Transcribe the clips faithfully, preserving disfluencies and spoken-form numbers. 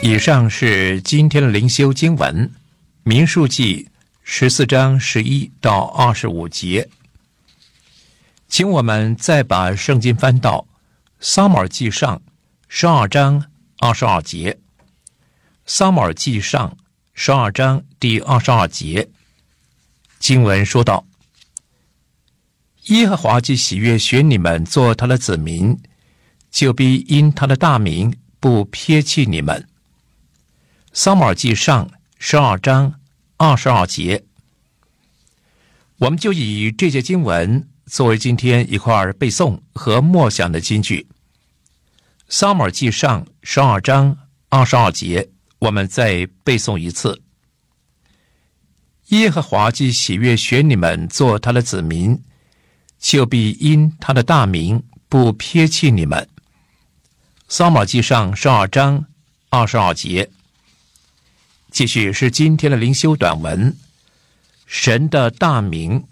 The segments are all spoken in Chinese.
以上是今天的灵修经文，民数记十四章十一到二十五节。请我们再把圣经翻到撒母耳记上十二章二十二节。撒母耳记上十二章第二十二节，经文说道：耶和华既喜悦选你们做他的子民，就必因他的大名不撇弃你们。撒母耳记上十二章二十二节，我们就以这节经文作为今天一块背诵和默想的金句。撒母耳记上十二章二十二节，我们再背诵一次：耶和华既喜悦选你们做他的子民，就必因他的大名不撇弃你们。撒母耳记上十二章二十二节。继续是今天的灵修短文，神的大名。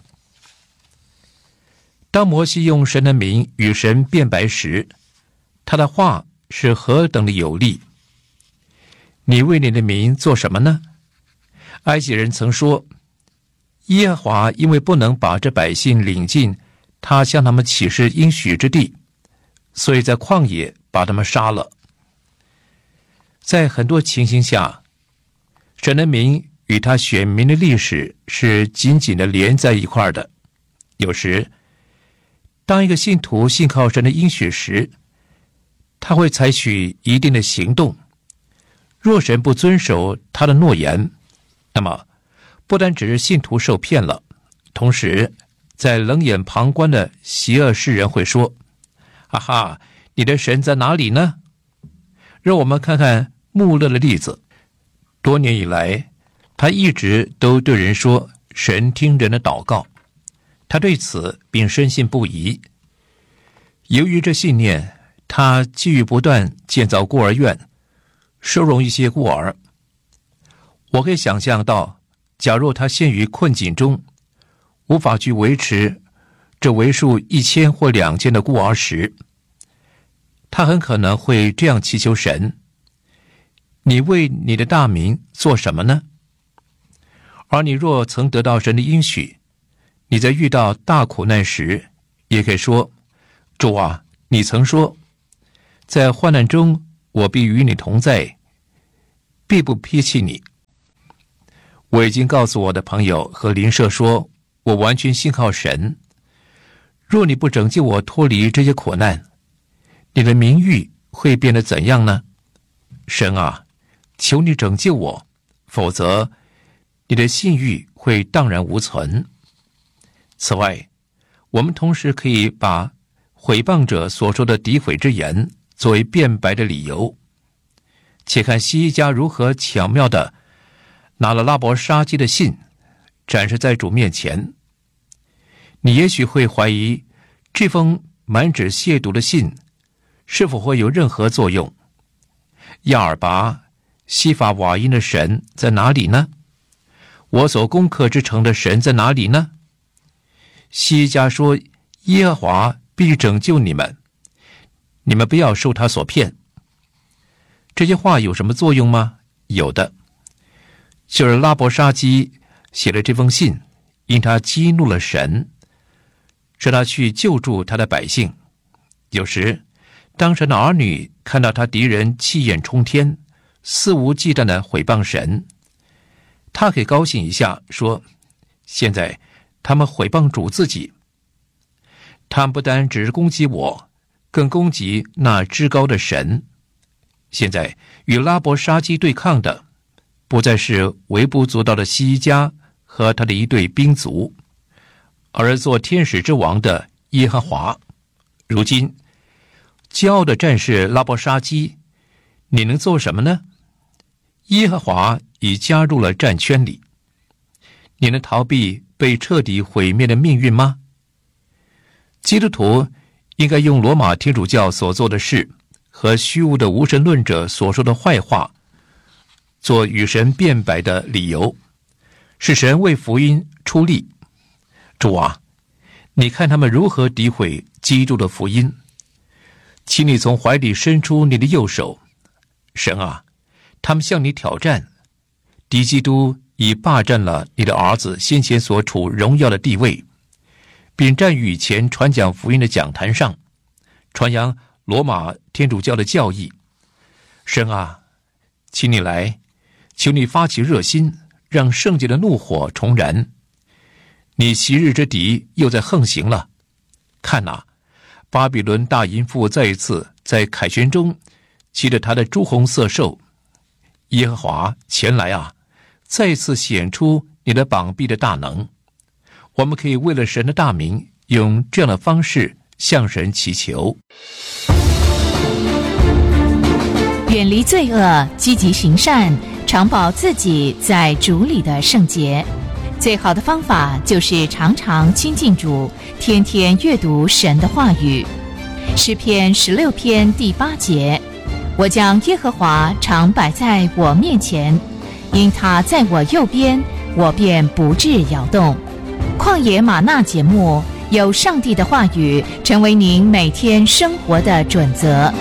当摩西用神的名与神辩白时，他的话是何等的有力。你为你的名做什么呢？埃及人曾说，耶和华因为不能把这百姓领进他向他们起誓应许之地，所以在旷野把他们杀了。在很多情形下，神的名与他选民的历史是紧紧的连在一块的。有时，当一个信徒信靠神的应许时，他会采取一定的行动。若神不遵守他的诺言，那么不单只是信徒受骗了，同时在冷眼旁观的邪恶世人会说：哈哈，你的神在哪里呢？让我们看看穆勒的例子。多年以来，他一直都对人说神听人的祷告，他对此并深信不疑。由于这信念，他继续不断建造孤儿院，收容一些孤儿。我可以想象到，假若他陷于困境中，无法去维持这为数一千或两千的孤儿时，他很可能会这样祈求神：你为你的大名做什么呢？而你若曾得到神的应许，你在遇到大苦难时，也可以说：主啊，你曾说，在患难中我必与你同在，必不撇弃你。我已经告诉我的朋友和邻舍说，我完全信靠神。若你不拯救我脱离这些苦难，你的名誉会变得怎样呢？神啊，求你拯救我，否则你的信誉会荡然无存。此外，我们同时可以把毁谤者所说的诋毁之言作为辩白的理由。且看西西家如何巧妙地拿了拉伯沙基的信展示在主面前。你也许会怀疑，这封满纸亵渎的信是否会有任何作用？亚尔拔西法瓦因的神在哪里呢？我所攻克之城的神在哪里呢？西家说，耶和华必拯救你们，你们不要受他所骗。这些话有什么作用吗？有的，就是拉伯沙基写了这封信，因他激怒了神，使他去救助他的百姓。有时当神的儿女看到他敌人气焰冲天，肆无忌惮地毁谤神，他可以高兴一下，说：现在他们毁谤主自己。他们不单只是攻击我，更攻击那至高的神。现在与拉伯沙基对抗的，不再是微不足道的西家和他的一队兵卒，而是做天使之王的耶和华。如今骄傲的战士拉伯沙基，你能做什么呢？耶和华已加入了战圈里，你能逃避被彻底毁灭的命运吗？基督徒应该用罗马天主教所做的事和虚无的无神论者所说的坏话做与神辩白的理由，是神为福音出力。主啊，你看他们如何诋毁基督的福音，请你从怀里伸出你的右手。神啊， 他们向你挑战，敌基督已霸占了你的儿子先前所处荣耀的地位，并站于以前传讲福音的讲坛上，传扬罗马天主教的教义。神啊，请你来，求你发起热心，让圣洁的怒火重燃。你昔日之敌又在横行了。看哪，巴比伦大淫妇再一次在凯旋中骑着他的朱红色兽。耶和华，前来啊，再一次显出你的膀臂的大能。我们可以为了神的大名，用这样的方式向神祈求。 远离罪恶，积极行善，常保自己在主里的圣洁。最好的方法就是常常亲近主，天天阅读神的话语。诗篇十六篇第八节，我将耶和华常摆在我面前，因他在我右边，我便不致摇动。旷野吗哪节目，有上帝的话语成为您每天生活的准则。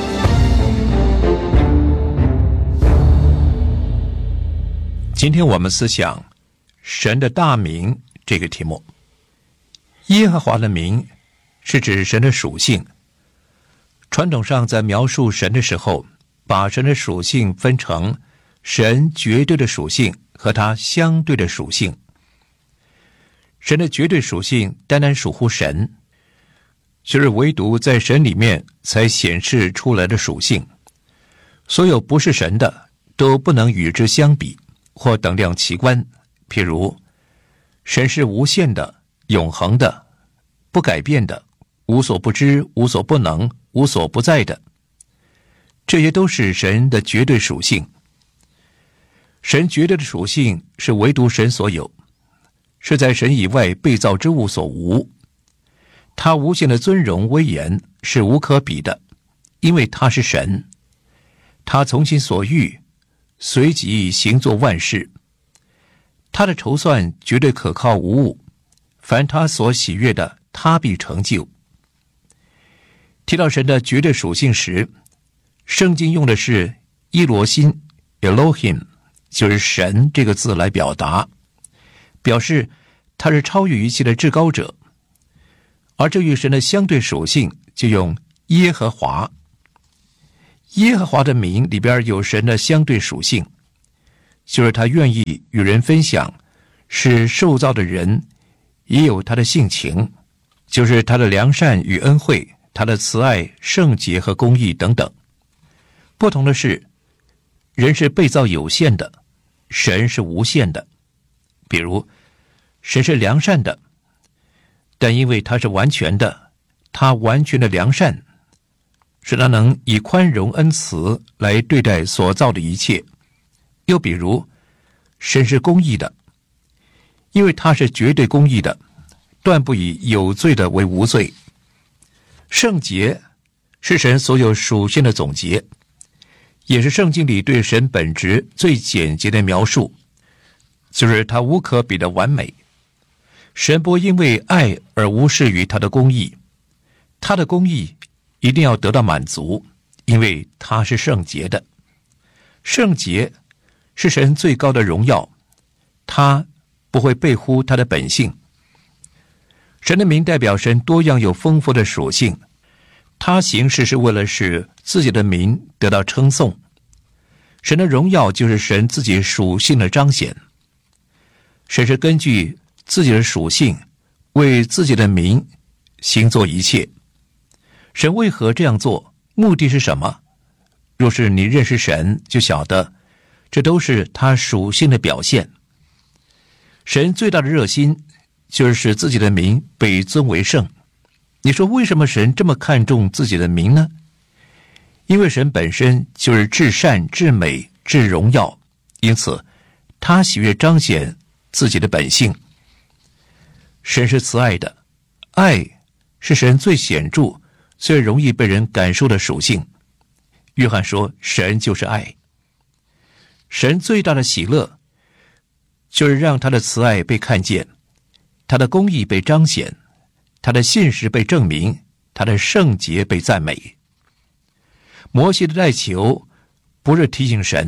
今天我们思想神的大名这个题目。耶和华的名是指神的属性。传统上在描述神的时候，把神的属性分成神绝对的属性和他相对的属性。神的绝对属性单单属乎神，就是唯独在神里面才显示出来的属性。所有不是神的都不能与之相比或等量齐观。譬如神是无限的、永恒的、不改变的、无所不知、无所不能、无所不在的，这些都是神的绝对属性。神绝对的属性是唯独神所有，是在神以外被造之物所无。他无限的尊荣威严是无可比的，因为他是神。他从心所欲，随即行作万事。他的筹算绝对可靠无误，凡他所喜悦的，他必成就。提到神的绝对属性时，圣经用的是伊罗辛 Elohim， 就是神这个字来表达，表示他是超越一切的至高者。而这与神的相对属性就用耶和华。耶和华的名里边有神的相对属性，就是他愿意与人分享，使受造的人也有他的性情，就是他的良善与恩惠，他的慈爱、圣洁和公义等等。不同的是，人是被造有限的，神是无限的。比如神是良善的，但因为他是完全的，他完全的良善使他能以宽容恩慈来对待所造的一切。又比如神是公义的，因为他是绝对公义的，断不以有罪的为无罪。圣洁是神所有属性的总结，也是圣经里对神本质最简洁的描述，就是他无可比的完美。神不因为爱而无视于他的公义，他的公义一定要得到满足，因为他是圣洁的。圣洁是神最高的荣耀，他不会背乎他的本性。神的名代表神多样又丰富的属性，他行事是为了使自己的名得到称颂。神的荣耀就是神自己属性的彰显。神是根据自己的属性为自己的名行做一切。神为何这样做？目的是什么？若是你认识神，就晓得这都是他属性的表现。神最大的热心就是使自己的名被尊为圣。你说为什么神这么看重自己的名呢？因为神本身就是至善、至美、至荣耀，因此他喜悦彰显自己的本性。神是慈爱的，爱是神最显著、最容易被人感受的属性。约翰说，神就是爱。神最大的喜乐就是让他的慈爱被看见，他的公义被彰显，他的信实被证明，他的圣洁被赞美。摩西的代求不是提醒神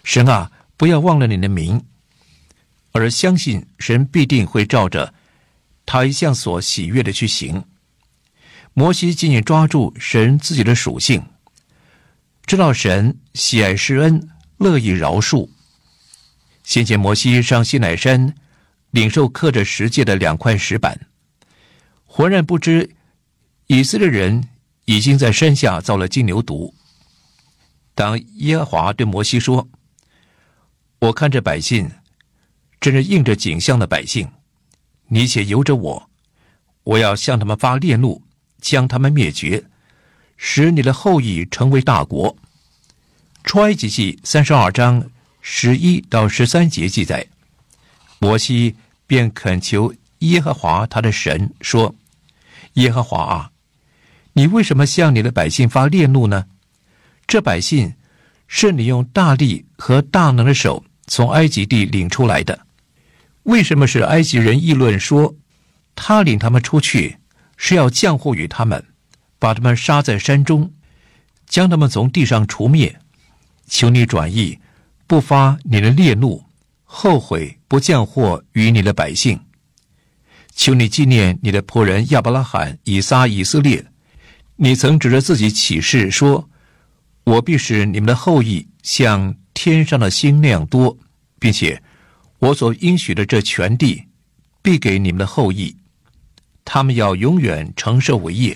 神啊，不要忘了你的名，而相信神必定会照着他一向所喜悦的去行。摩西紧紧抓住神自己的属性，知道神喜爱施恩，乐意饶恕。先前摩西上西乃山领受刻着十诫的两块石板，浑然不知以色列人已经在山下造了金牛犊。当耶和华对摩西说，我看这百姓真是应着景象的百姓，你且由着我，我要向他们发烈怒，将他们灭绝，使你的后裔成为大国。出埃及记三十二章十一到十三节记载，摩西便恳求耶和华他的神说，耶和华啊，你为什么向你的百姓发烈怒呢？这百姓是你用大力和大能的手从埃及地领出来的，为什么使埃及人议论说，他领他们出去是要降祸于他们，把他们杀在山中，将他们从地上除灭？求你转意，不发你的烈怒，后悔不降祸于你的百姓。求你纪念你的仆人亚伯拉罕、以撒、以色列，你曾指着自己起誓说，我必使你们的后裔像天上的星那样多，并且我所应许的这全地必给你们的后裔，他们要永远承受为业。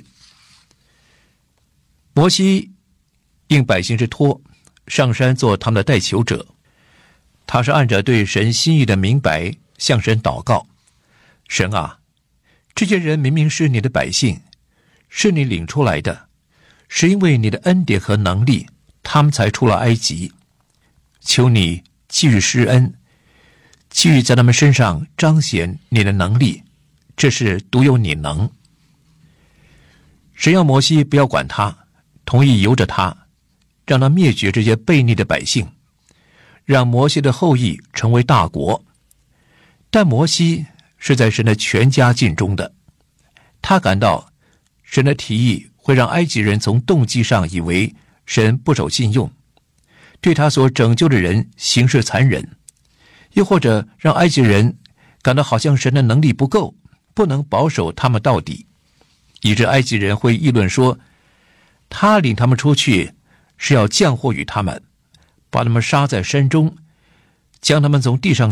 摩西应百姓之托，上山做他们的代求者。他是按着对神心意的明白向神祷告，神啊，这些人明明是你的百姓，是你领出来的，是因为你的恩典和能力，他们才出了埃及。求你继续施恩，继续在他们身上彰显你的能力，这是独有你能。神要摩西不要管他，同意由着他，让他灭绝这些悖逆的百姓，让摩西的后裔成为大国。但摩西是在神的全家境中的，他感到神的提议会让埃及人从动机上以为神不守信用，对他所拯救的人行事残忍，又或者让埃及人感到好像神的能力不够，不能保守他们到底，以致埃及人会议论说，他领他们出去是要降祸于他们，把他们杀在山中，将他们从地上